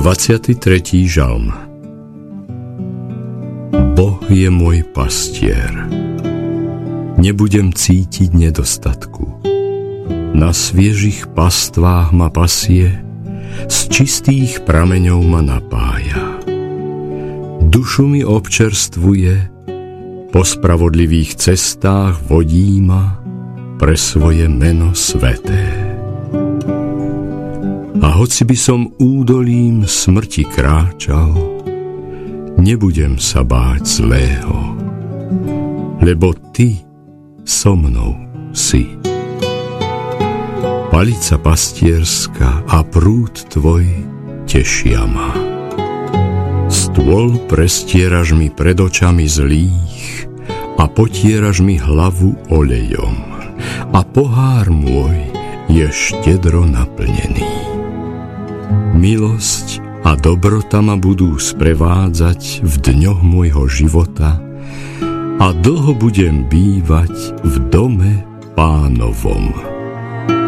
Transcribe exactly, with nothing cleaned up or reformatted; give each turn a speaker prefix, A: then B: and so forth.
A: dvadsiaty tretí žalm. Boh je môj pastier. Nebudem cítiť nedostatku. Na sviežich pastvách ma pasie, z čistých prameňov ma napája. Dušu mi občerstvuje, po spravodlivých cestách vodí ma pre svoje meno sväté. A hoci by som údolím smrti kráčal, nebudem sa báť zlého, lebo ty so mnou si. Palica pastierska a prúd tvoj tešia ma. Stôl prestieraš mi pred očami zlých a potieraš mi hlavu olejom a pohár môj je štedro naplnený. Milosť a dobrota ma budú sprevádzať v dňoch môjho života a dlho budem bývať v dome Pánovom.